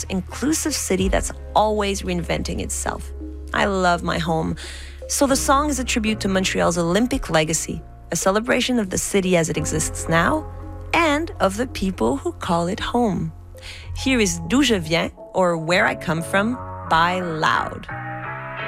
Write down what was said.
inclusive city that's always reinventing itself. I love my home. So the song is a tribute to Montreal's Olympic legacy, a celebration of the city as it exists now, and of the people who call it home. Here is D'où je viens, or Where I Come From, by Loud.